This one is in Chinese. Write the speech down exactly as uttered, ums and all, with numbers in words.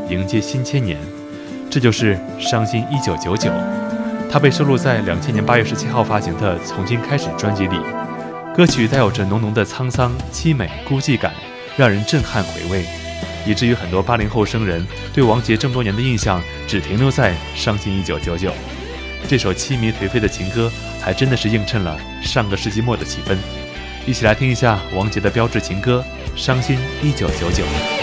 迎接新千年。这就是《伤心一九九九》，它被收录在两千年八月十七号发行的《从今开始》专辑里。歌曲带有着浓浓的沧桑、凄美、孤寂感，让人震撼回味，以至于很多八零后生人对王杰这么多年的印象只停留在《伤心一九九九》。这首凄迷颓废的情歌，还真的是映衬了上个世纪末的气氛。一起来听一下王杰的标志情歌《伤心一九九九》。